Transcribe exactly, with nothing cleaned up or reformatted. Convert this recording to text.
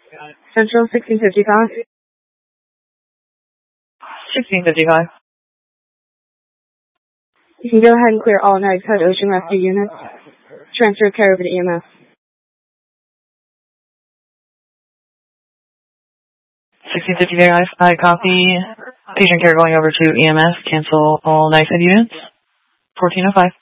Central sixteen fifty-five. sixteen fifty-five. You can go ahead and clear all Nighthawk Ocean Rescue units. Transfer care over to E M S. sixteen fifty-five, I copy. Patient care going over to E M S. Cancel all Nighthawk units. fourteen oh five.